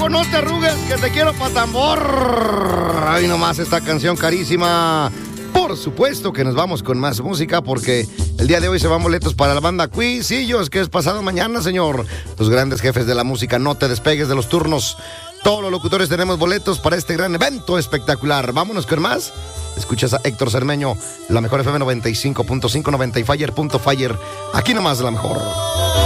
Flaco, no te arrugues, que te quiero pa' tambor. Ay, nomás esta canción carísima. Por supuesto que nos vamos con más música porque el día de hoy se van boletos para la banda Cuisillos, que es pasado mañana, señor. Los grandes jefes de la música, no te despegues de los turnos. Todos los locutores tenemos boletos para este gran evento espectacular. Vámonos con más. Escuchas a Héctor Cermeño, la mejor FM 95.5, 90 y Fire.fire. Aquí nomás la mejor.